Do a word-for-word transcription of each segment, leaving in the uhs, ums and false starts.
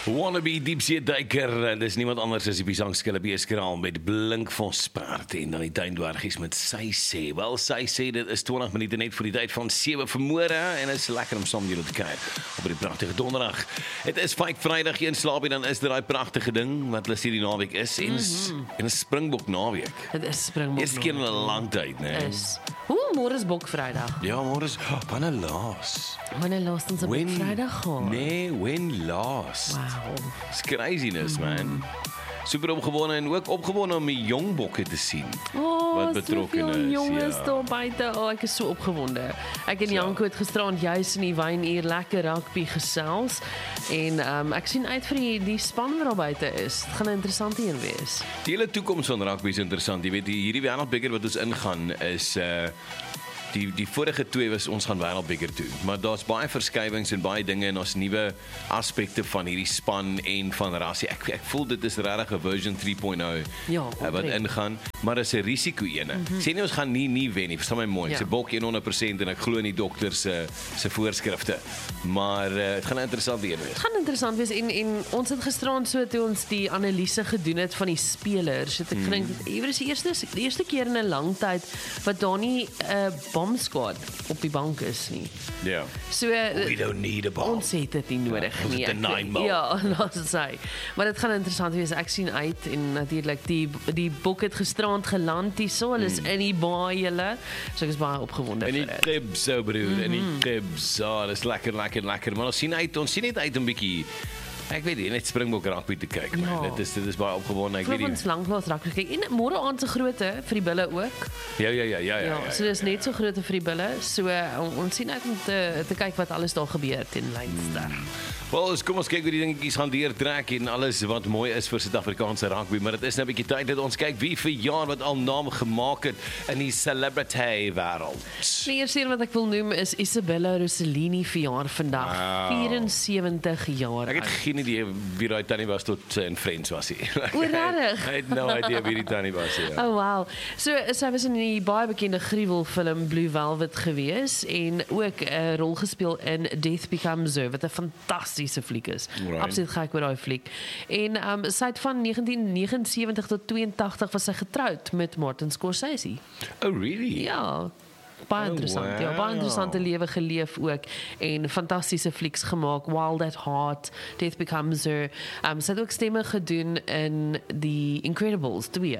Wannabe diepsee duiker, dis niemand anders as die Bisangskille beeskraal met Blink Vospaard en dan die tuindwergies met sy sê. Wel, sy sê dit is twintig minute net voor die tyd van sewe vanmôre en is lekker om saam julle te kuier op die pragtige donderdag. Het is vyf Vrydag, een slaapie, dan is dit daai pragtige ding wat hulle sê die naweek is en mm-hmm. en 'n Springbok naweek. Dit is Springbok. Eerste keer in 'n lang tyd, né? Is. Hoe môre is Bok Vrydag? Ja, môre is wanneer laas. Wanneer laas ons op Bok Vrydag gaan? Nee, when last. Wow. It's craziness, man. Super opgewonde en ook opgewonde om die jong bokke te sien. Oh, wat betrokken is. jongens ja. daar buite. Oh, ek is so opgewonde. Ek en Janko het gisterand juis in die wynuur lekker rugby gesels en um, ek sien uit vir die, die span wat daar buite is. Dit gaan 'n interessante een wees. Die hele toekoms van rugby is interessant. Jy weet, hierdie wêreldbeker wat ons ingaan is uh Die, die vorige twee was ons gaan wêreldbeker toe, maar daar's baie verskywings en baie dinge en ons nuwe aspekte van hierdie span en van rassie. Ek ek voel dit is regtig 'n version three point oh ja, uh, wat ingaan, maar dis 'n risiko ene. Mm-hmm. Sê nie ons gaan nie nie wen nie, verstaan my mooi. Ja. Ek sê bok honderd persent en ek glo in die dokter se se voorskrifte. Maar uh, dit gaan 'n interessante een wees. Dit gaan interessant wees en en ons het gisterand so toe ons die analise gedoen het van die spelers, het ek mm. gedink iewers is die eerste die eerste keer in 'n lang tyd wat daar nie 'n uh, bomb squad op die bank is nie. Ja. Yeah. So we don't need a bomb. Ons het dit nie nodig ja, nie. Ek, ja, laat dit sê. Maar dit gaan interessant wees. Ek sien uit en natuurlik die die bok het gisterand geland hierso. Hulle is mm. in die baai hulle. So ek is baie opgewonde vir dit. En die kribs so broer, mm-hmm. en die kribs. Oh, dis lekker lekker lekker. Maar ons sien uit, ons sien net uit 'n bietjie ek weet nie, net Springbok rugby te kyk, man. Ja. Dit is dit is baie opgewonde. Ek weet nie. Ons lanklaas rugby kyk. En môre aand se grootte vir die bulle ook. Ja ja ja ja ja. Ja, so dis net so grootte vir die bulle. So uh, ons sien uit om te te kyk wat alles daar gebeur teen Leinster. Hmm. Wel, kom ons kyk hoe die dingetjies gaan deurtrek en alles wat mooi is vir Suid-Afrikaanse rugby, maar dit is nou 'n bietjie tyd dat ons kyk wie vir jaar wat al naam gemaak het in die celebrity wêreld. Die eerste een wat ek wil noem is Isabella Rossellini vir jaar vandag, wow. vierensewentig jaar. Ek het geen idee wie daai tannie was tot in Friends was hy. O, regtig? Ek het no idee wie die tannie was ja. Oh wow. So sy was in die baie bekende gruwelfilm Blue Velvet gewees en ook 'n uh, rol gespeel in Death Becomes Her wat 'n fantastiese fliek is. Right. Absoluut gek oor daai fliek. En um, sy het van negentien negenensewentig tot tweeëntagtig was sy getroud met Martin Scorsese. Oh really? Ja. Baie interessant. Oh, wow. Ja, baie interessante lewe geleef ook en fantastiese flieks gemaak. Wild at Heart, Death Becomes Her. Um, sy het ook stemme gedoen in The Incredibles twee.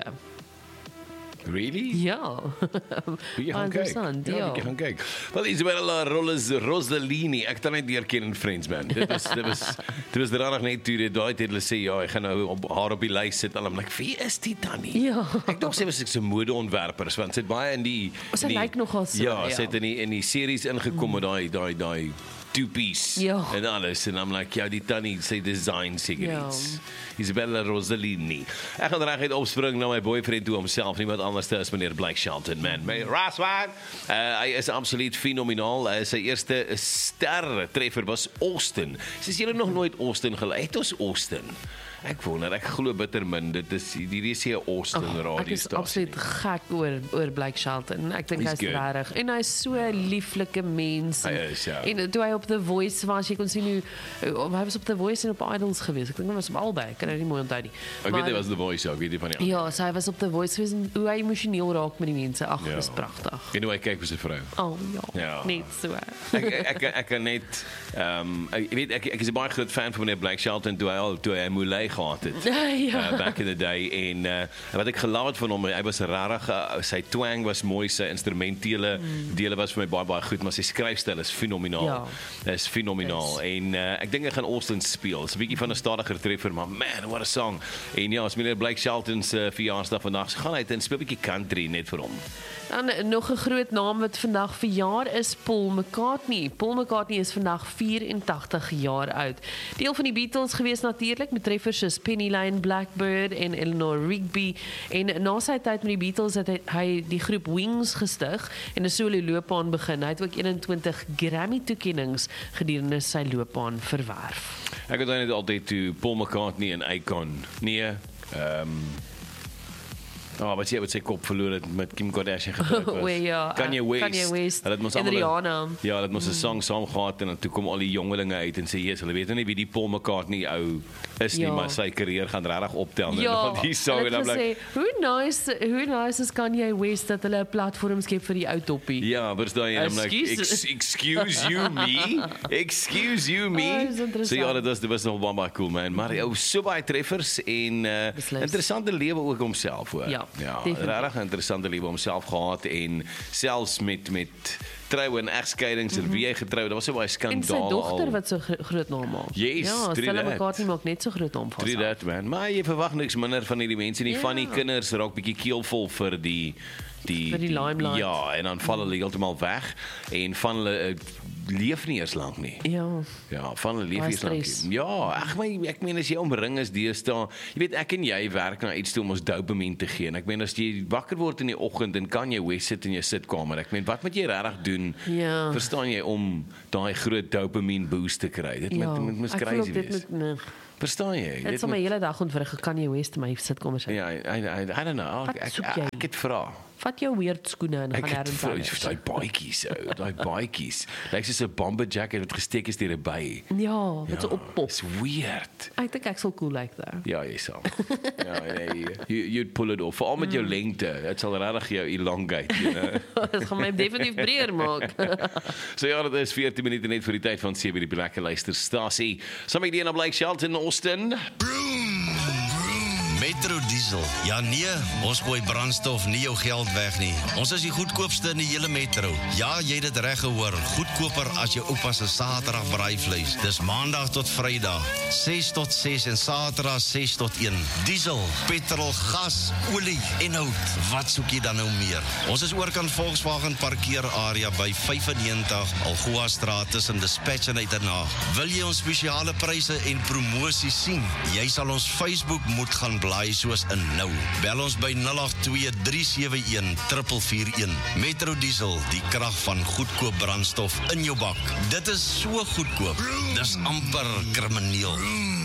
Really? Ja. Wie gaan kyk? Ja, wie gaan kyk? Wel, Isabella Rossellini, ek kan net herken in Friends, man. Dit was dit was dit was regtig net toe dit daai tyd hulle sê ja, ek gaan nou op haar op die lys sit en I'm like, wie is die tannie? Ja. Ek dink sy was ek 'n modeontwerper, want sy het baie in die sy lyk nogal so. Ja, sy het in die in die series ingekom met daai daai daai two-piece ja. en alles en I'm like, ja, die tannie sy design sigarettes. Ja. Isabella Rossellini. Ek gaan reguit opspring na my boyfriend toe homself, niemand anders as meneer Blake Shelton, man. My Raswan, uh, hy is absoluut fenomenaal. Uh, sy eerste ster treffer was Austin. Sies julle nog nooit Austin geluid? Het ons Austin? Ek wonder, ek glo bitter min, dit is die is hier Austin oh, radiostasie. Ek is absoluut gek oor oor Blake Shelton. Ek dink hy's regtig en hy's so 'n lieflike mens. Hy is, ja. En toe hy op The Voice was, jy kon sien hoe hy was op The Voice en op Idols geweest. Ek dink hy was op albei, ek kan nou nie mooi onthou nie. Ek weet hy was The Voice, ja, ek weet die van die Ja, so hy was op The Voice geweest en hoe hy emosioneel raak met die mense. Ag, ja. Dis pragtig. En hoe hy kyk vir sy vrou. Oh ja, ja. Net so. ek ek ek kan net ehm um, ek weet ek ek is 'n baie groot fan van meneer Blake Shelton toe hy al toe hy Moulay gehad het. Ja. Uh, back in the day en uh, wat ek gelaat het van hom, hy was rarig, uh, sy twang was mooi, sy instrumentele mm. dele was vir my baie baie goed, maar sy skryfstyl is fenomenaal. Ja. Is fenomenaal yes. en uh, ek dink hy gaan Austin speel. It's 'n bietjie van 'n stadiger treffer, maar man, what a song. En ja, as meneer Blake Shelton se uh, verjaarsdag vandag, so gaan hy en speel 'n bietjie country net vir hom. Dan nog 'n groot naam wat vandag verjaar is Paul McCartney. Paul McCartney is vandag vyerentagtig jaar oud. Deel van die Beatles gewees natuurlik met treffers soos Penny Lane, Blackbird en Eleanor Rigby. En na sy tyd met die Beatles het hy, hy die groep Wings gestig en 'n solo loopbaan begin. Hy het ook eenentwintig Grammy toekennings gedurende sy loopbaan verwerf. Ek het net altyd toe Paul McCartney en Akon. Nee, ehm um, Oh, wat jy wat sy kop verloor het met Kim Kardashian getroud was. O, ja, Kanye West. Kanye West Hulle het mos en almal 'n- Rihanna. Ja, hulle het mos 'n song saam gehad en dan toe kom al die jongelinge uit en sê, "Jesus, hulle weet nou nie wie die Paul McCartney ou is nie, Ja. maar sy karier gaan regtig optel nou Ja, na die song hulle en het dan bly gesê, hoe nice, hoe nice is Kanye West dat hulle 'n platform skep vir die ou toppie. Ja, verstaan jy? I'm like, Excuse- Ex excuse you me? Excuse you me? Oh, dis interessant. So ja, dit was, dit was nog baie, baie cool, man. Maar ou, so baie treffers en uh, Beslis. interessante lewe ook homself, hoor. Ja, ja definitief. regtig 'n interessante lewe homself gehad en selfs met met troue en egskeidings en wie hy getrou, daar was so baie En sy skandale dogter al. wat so gro- groot naam maak. Yes, ja, true Stella that. McCartney maak net so groot naam van True sy. that, man. Maar jy verwag niks minder van hierdie mense nie. Ja. Van die kinders raak bietjie keelvol vir die die Vir die limelight. Ja, en dan val hulle heeltemal weg en van hulle uh, leef nie eers lank nie. Ja. Ja, van hulle leef Baie eers lank stres. nie. Ja, ag my ek meen as jy omring is deesdae, jy weet ek en jy werk na iets toe om ons dopamien te gee. En ek meen as jy wakker word in die oggend en kan jy West sit in jou sitkamer. Ek meen wat moet jy regtig doen? Ja. Verstaan jy om daai groot dopamien boost te kry? Dit Ja, moet moet moet ek voel crazy ook dit wees. moet nee. Verstaan jy? Dit sal my hele dag ontwrig Kanye West in my sitkamer sit. Ja, I, I, I don't know. Wat Ek ek, soek ek, jy? ek het vra. Vat jou weird skoene en Ek gaan het ergens vra anders. daai baadjies ou, daai baadjies. Lyk soos 'n bomber jacket wat gesteek is deur 'n by. Ja, met so oppop. It's weird. Ek dink ek sal cool like that. Ja, jy sal. Ja, nee, you, you'd pull it off. Veral met jou lengte. Dit sal regtig jou elongate, you know. Dit gaan my definitief breër maak. So ja, dit is veertien minute net vir die tyd van sewe die lekker luisterstasie. Saam met die en Blake Shelton Austin. Metro Diesel. Ja nee, ons gooi brandstof nie jou geld weg nie. Ons is die goedkoopste in die hele metro. Ja, jy het dit reg gehoor. Goedkoper as jou oupa se Saterdag braaivleis. Dis Maandag tot Vrydag, ses tot ses en Saterdag ses tot een. Diesel, petrol, gas, olie en hout. Wat soek jy dan nou meer? Ons is oorkant Volkswagen parkeerarea by vyfennegentig Algoa Straat tussen Dispatch en Uitenhaag. Wil jy ons spesiale pryse en promosies sien? Jy sal ons Facebook moet gaan blaai soos in nou. Bel ons by nul agt twee drie sewe een vier vier een. Metro Diesel, die krag van goedkoop brandstof in jou bak. Dit is so goedkoop. Dis amper krimineel.